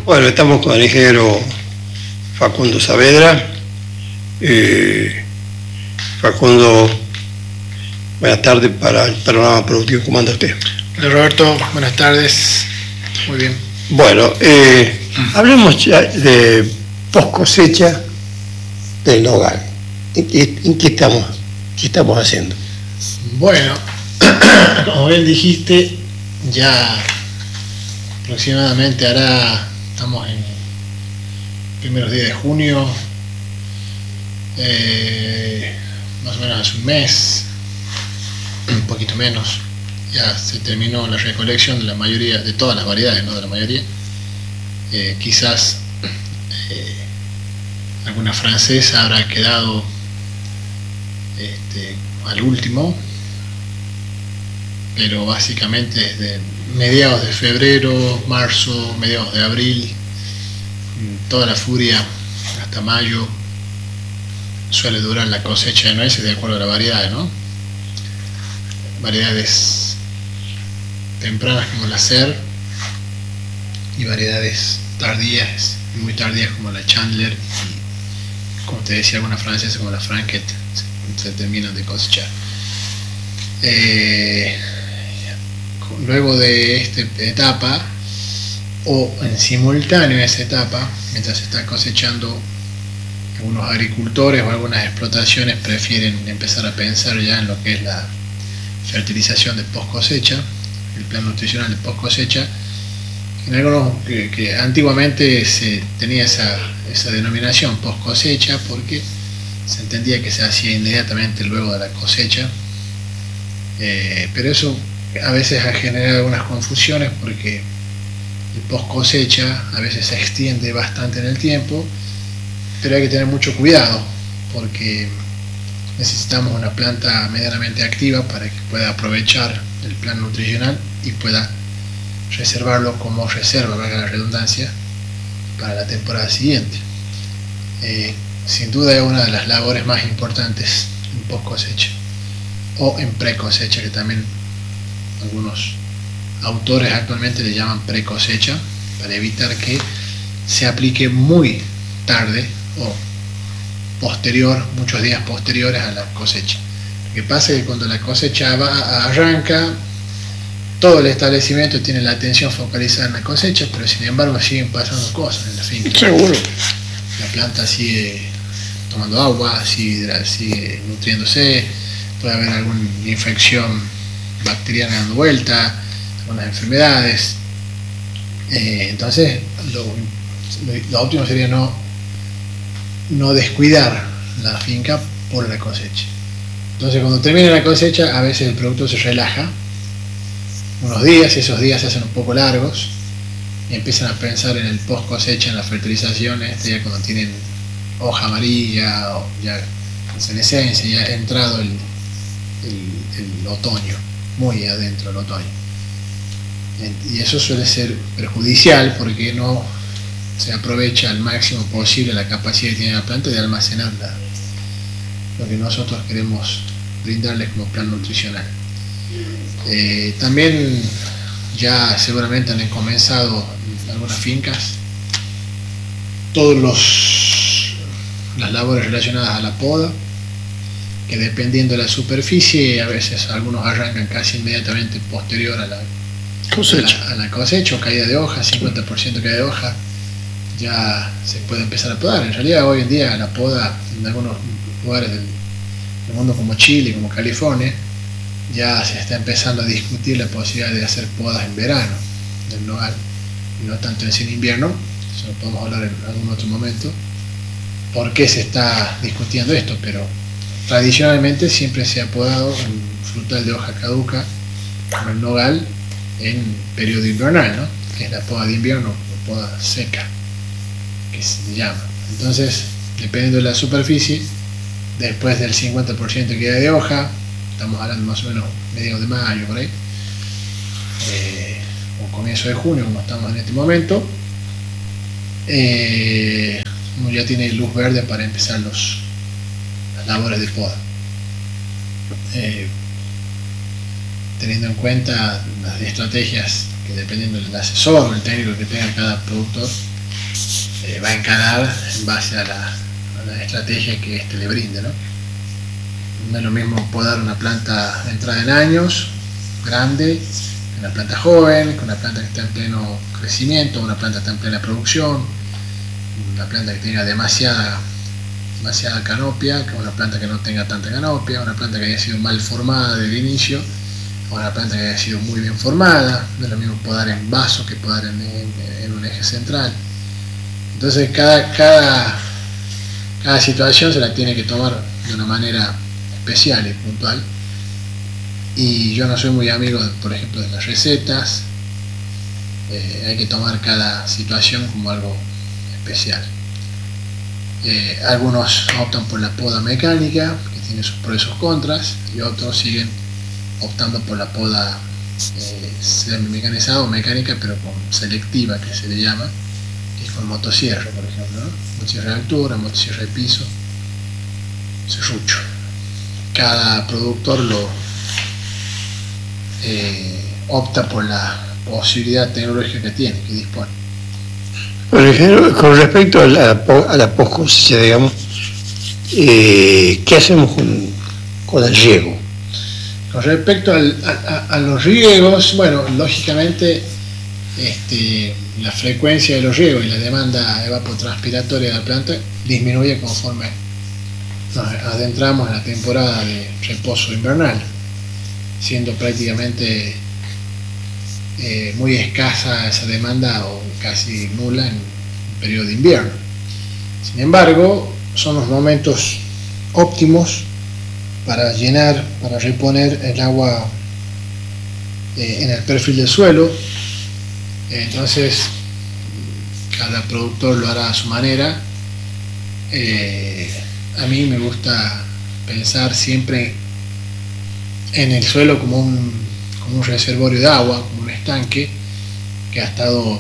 Bueno, estamos con el ingeniero Facundo Saavedra. Facundo, buenas tardes para el programa productivo. ¿Cómo anda usted? Hola Roberto, buenas tardes. Muy bien. Bueno, hablemos ya de post cosecha del nogal. ¿En qué estamos haciendo? Bueno, como bien dijiste, ya aproximadamente estamos en primeros días de junio, más o menos hace un mes, un poquito menos, ya se terminó la recolección de la mayoría, de todas las variedades, no de la mayoría. Quizás alguna francesa habrá quedado al último, pero básicamente desde mediados de febrero, marzo, mediados de abril, toda la furia hasta mayo suele durar la cosecha de nueces de acuerdo a la variedad, ¿no? Variedades tempranas como la Ser y variedades tardías, muy tardías como la Chandler y, como te decía, alguna francesa como la Franquet se terminan de cosechar. Luego de esta etapa, o en simultáneo a esa etapa, mientras se está cosechando, algunos agricultores o algunas explotaciones prefieren empezar a pensar ya en lo que es la fertilización de post cosecha, el plan nutricional de post cosecha. En algunos que antiguamente se tenía esa denominación post cosecha porque se entendía que se hacía inmediatamente luego de la cosecha, pero eso a veces ha generado algunas confusiones porque el post cosecha a veces se extiende bastante en el tiempo, pero hay que tener mucho cuidado porque necesitamos una planta medianamente activa para que pueda aprovechar el plan nutricional y pueda reservarlo como reserva, valga la redundancia, para la temporada siguiente. Sin duda es una de las labores más importantes en post cosecha o en pre cosecha, que también algunos autores actualmente le llaman pre cosecha, para evitar que se aplique muy tarde o posterior, muchos días posteriores a la cosecha. Lo que pasa es que cuando la cosecha arranca, todo el establecimiento tiene la atención focalizada en la cosecha, pero sin embargo siguen pasando cosas en la finca. Seguro. La planta sigue tomando agua, sigue nutriéndose, puede haber alguna infección bacteriana dando vuelta, algunas enfermedades. Entonces lo óptimo sería no descuidar la finca por la cosecha. Entonces cuando termina la cosecha, a veces el producto se relaja unos días, y esos días se hacen un poco largos y empiezan a pensar en el post cosecha, en la fertilización, ya cuando tienen hoja amarilla o ya en senescencia, ya ha entrado el otoño, muy adentro del otoño. Y eso suele ser perjudicial porque no se aprovecha al máximo posible la capacidad que tiene la planta de almacenar lo que nosotros queremos brindarles como plan nutricional. También ya seguramente han comenzado en algunas fincas las labores relacionadas a la poda, que dependiendo de la superficie, a veces algunos arrancan casi inmediatamente posterior a la cosecha o caída de hoja, 50% caída de hoja, ya se puede empezar a podar. En realidad hoy en día la poda en algunos lugares del mundo como Chile, como California, ya se está empezando a discutir la posibilidad de hacer podas en verano del nogal y no tanto en invierno. Eso lo podemos hablar en algún otro momento, por qué se está discutiendo esto, pero tradicionalmente siempre se ha podado en frutal de hoja caduca como el nogal en periodo invernal, ¿no? Que es la poda de invierno o poda seca, que se llama. Entonces, dependiendo de la superficie, después del 50% que queda de hoja, estamos hablando más o menos mediados de mayo por ahí, o comienzo de junio, como estamos en este momento, uno ya tiene luz verde para empezar las labores de poda. Teniendo en cuenta las estrategias que, dependiendo del asesor o el técnico que tenga cada productor, va a encarar en base a la estrategia que éste le brinde, ¿no? No es lo mismo podar una planta entrada en años, grande, una planta joven, con una planta que está en pleno crecimiento, una planta que está en plena producción, una planta que tenga demasiada canopia, que una planta que no tenga tanta canopia, una planta que haya sido mal formada desde el inicio, o una planta que haya sido muy bien formada. No es lo mismo podar en vaso que podar en un eje central. Entonces cada situación se la tiene que tomar de una manera especial y puntual. Y yo no soy muy amigo, por ejemplo, de las recetas. Hay que tomar cada situación como algo especial. Algunos optan por la poda mecánica, que tiene sus pros y sus contras, y otros siguen optando por la poda semi-mecanizada o mecánica, pero con selectiva, que se le llama, que es con motosierra, por ejemplo, ¿no? Motosierra de altura, motosierra de piso, serrucho. Cada productor opta por la posibilidad tecnológica que tiene, que dispone. Por ejemplo, con respecto a la post-cosecha, digamos, ¿qué hacemos con el riego? Con respecto a los riegos, bueno, lógicamente la frecuencia de los riegos y la demanda evapotranspiratoria de la planta disminuye conforme nos adentramos en la temporada de reposo invernal, siendo prácticamente muy escasa esa demanda o casi nula en el periodo de invierno. Sin embargo, son los momentos óptimos para llenar, para reponer el agua en el perfil del suelo. Entonces cada productor lo hará a su manera. A mí me gusta pensar siempre en el suelo como un reservorio de agua, como un estanque que ha estado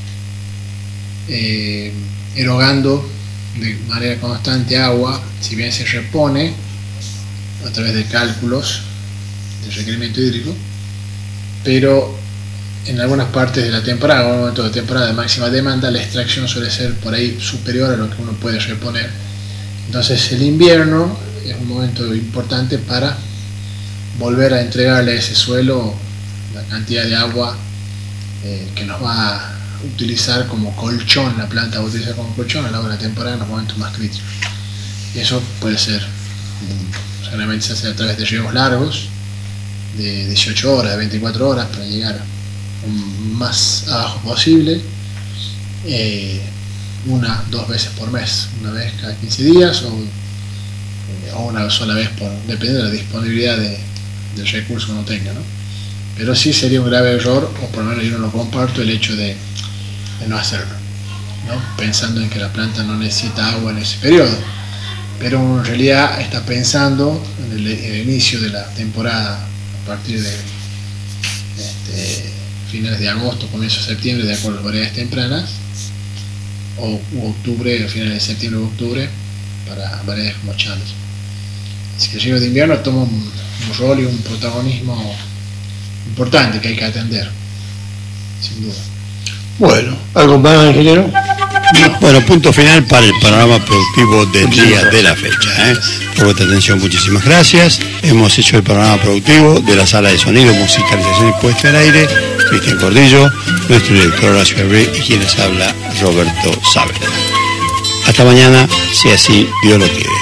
erogando de manera constante agua, si bien se repone a través de cálculos de requerimiento hídrico, pero en algunas partes de la temporada, en un momento de temporada de máxima demanda, la extracción suele ser por ahí superior a lo que uno puede reponer. Entonces el invierno es un momento importante para volver a entregarle a ese suelo la cantidad de agua que nos va a utilizar como colchón, la planta va a utilizar como colchón a lo largo de la temporada en los momentos más críticos. Y eso puede ser, generalmente se hace a través de riegos largos, de 18 horas, de 24 horas, para llegar más abajo posible, 1-2 veces por mes, una vez cada 15 días o una sola vez, depende de la disponibilidad del recurso que uno tenga, ¿no? Pero sí sería un grave error, o por lo menos yo no lo comparto, el hecho de no hacerlo, ¿no? Pensando en que la planta no necesita agua en ese periodo, pero en realidad está pensando en el inicio de la temporada a partir de finales de agosto, comienzo de septiembre, de acuerdo a las variedades tempranas, o octubre, a finales de septiembre o octubre, para variedades como Chandler. Así que el riego de invierno toma un rol y un protagonismo importante que hay que atender, sin duda. Bueno, ¿algo más, ingeniero? Bueno, punto final para el panorama productivo del día de la fecha. Por vuestra atención, muchísimas gracias. Hemos hecho el panorama productivo de la sala de sonido, musicalización y puesta al aire. Cristian Cordillo, nuestro director Horacio Herré y quienes habla Roberto Saavedra. Hasta mañana, si así Dios lo quiere.